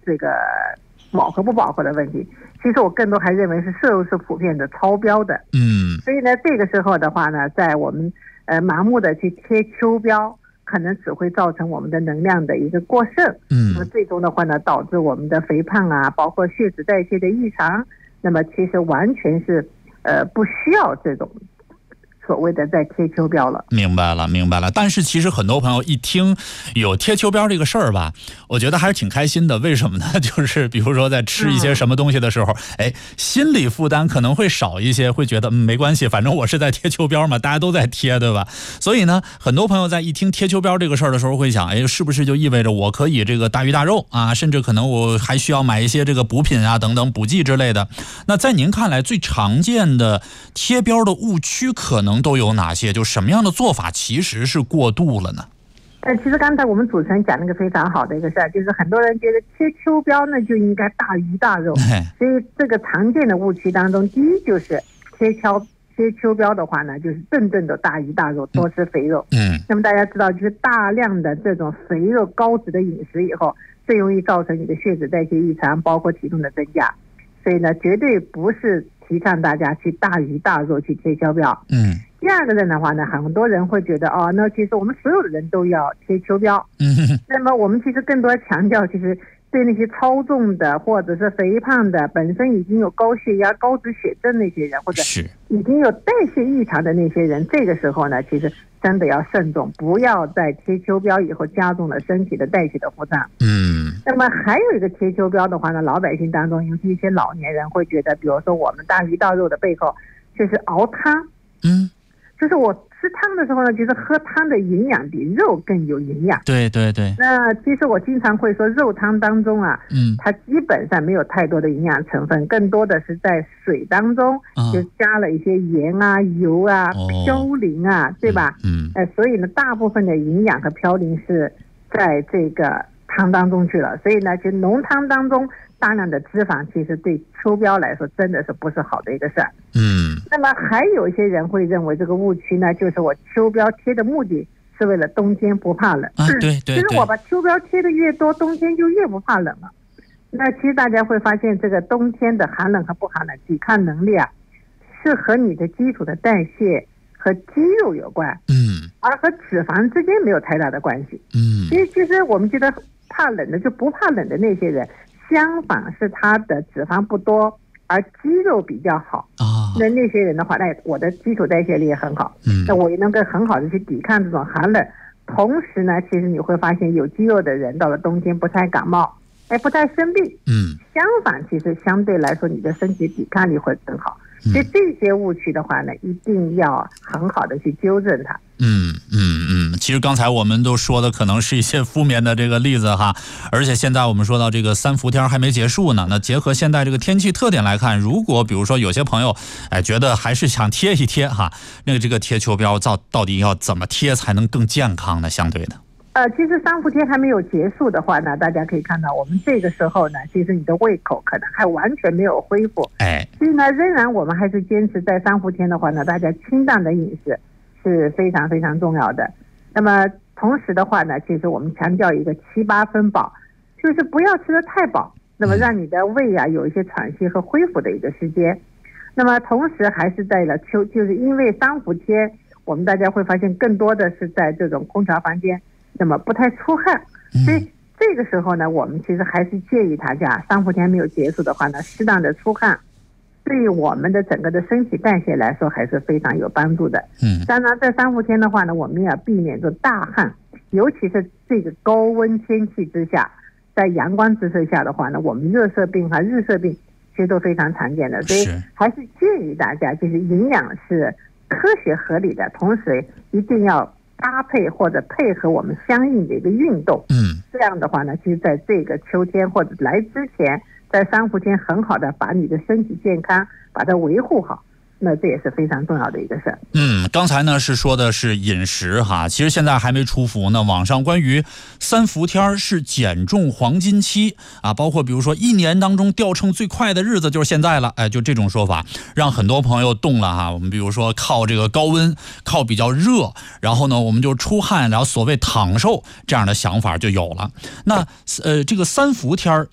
这个饱和不饱和的问题，其实我更多还认为是摄入是普遍的超标的。所以呢，这个时候的话呢，在我们盲目的去贴秋膘，可能只会造成我们的能量的一个过剩。那么最终的话呢，导致我们的肥胖啊，包括血脂代谢的异常。那么其实完全是不需要这种所谓的在贴秋膘了。 明白了。但是其实很多朋友一听有贴秋膘这个事儿吧，我觉得还是挺开心的。为什么呢？就是比如说在吃一些什么东西的时候，心理负担可能会少一些，会觉得没关系，反正我是在贴秋膘嘛，大家都在贴，对吧？所以呢，很多朋友在一听贴秋膘这个事儿的时候会想，是不是就意味着我可以这个大鱼大肉啊，甚至可能我还需要买一些这个补品啊等等补剂之类的。那在您看来，最常见的贴标的误区可能都有哪些？就什么样的做法其实是过度了呢？ 其实刚才我们主持人讲了一个非常好的一个事儿，就是很多人觉得贴秋膘呢就应该大鱼大肉，所以这个常见的误区当中，第一就是贴秋膘的话呢，就是顿顿的大鱼大肉，多吃肥肉。那么大家知道，就是大量的这种肥肉高脂的饮食以后，最容易造成你的血脂代谢异常，包括体重的增加。所以呢，绝对不是提倡大家去大鱼大肉去贴秋膘。第二个人的话呢，很多人会觉得那其实我们所有的人都要贴秋膘。那么我们其实更多强调，其实对那些超重的或者是肥胖的，本身已经有高血压、高脂血症那些人，或者已经有代谢异常的那些人，这个时候呢，其实真的要慎重，不要在贴秋膘以后加重了身体的代谢的负担。那么还有一个贴秋膘的话呢，老百姓当中，尤其一些老年人会觉得，比如说我们大鱼大肉的背后就是熬汤。就是我吃汤的时候呢，觉得喝汤的营养比肉更有营养。 对。 那其实我经常会说，肉汤当中啊，它基本上没有太多的营养成分，更多的是在水当中就加了一些盐啊、油啊、嘌呤啊，对吧？所以呢，大部分的营养和嘌呤是在这个汤当中去了。所以呢，就浓汤当中大量的脂肪，其实对秋膘来说真的是不是好的一个事儿。那么还有一些人会认为这个误区呢，就是我秋膘贴的目的是为了冬天不怕冷。 对。 其实我把秋膘贴的越多，冬天就越不怕冷了。那其实大家会发现，这个冬天的寒冷和不寒冷，抵抗能力啊，是和你的基础的代谢和肌肉有关。而和脂肪之间没有太大的关系。所以其实我们觉得怕冷的就不怕冷的那些人，相反是他的脂肪不多，而肌肉比较好。那些人的话，那我的基础代谢力也很好，那我也能够很好的去抵抗这种寒冷。同时呢，其实你会发现有肌肉的人到了冬天不太感冒，不太生病。相反，其实相对来说你的身体抵抗力会更好。所以这些误区的话呢，一定要很好的去纠正它。 其实刚才我们都说的可能是一些负面的这个例子哈，而且现在我们说到这个三伏天还没结束呢。那结合现在这个天气特点来看，如果比如说有些朋友觉得还是想贴一贴哈，这个贴秋膘到底要怎么贴才能更健康呢？相对的。 其实三伏天还没有结束的话呢，大家可以看到我们这个时候呢，其实你的胃口可能还完全没有恢复。所以呢，仍然我们还是坚持在三伏天的话呢，大家清淡的饮食是非常非常重要的。那么同时的话呢，其实我们强调一个7-8分饱，就是不要吃得太饱，那么让你的胃啊有一些喘息和恢复的一个时间。那么同时还是在了就是因为三伏天，我们大家会发现更多的是在这种空调房间，那么不太出汗，所以这个时候呢，我们其实还是建议大家三伏天没有结束的话呢，适当的出汗，对于我们的整个的身体代谢来说还是非常有帮助的。当然在三伏天的话呢，我们也要避免这大汗，尤其是这个高温天气之下，在阳光直射下的话呢，我们热射病和日射病其实都非常常见的。所以还是建议大家，就是营养是科学合理的，同时一定要搭配或者配合我们相应的一个运动。这样的话呢，其实在这个秋天或者来之前，在三伏天很好的把你的身体健康把它维护好，那这也是非常重要的一个事儿。 刚才呢是说的是饮食哈，其实现在还没出伏呢。网上关于三伏天是减重黄金期啊，包括比如说一年当中掉秤最快的日子就是现在了，就这种说法让很多朋友动了哈。我们比如说靠这个高温，靠比较热，然后呢我们就出汗，然后所谓躺瘦这样的想法就有了。那这个三伏天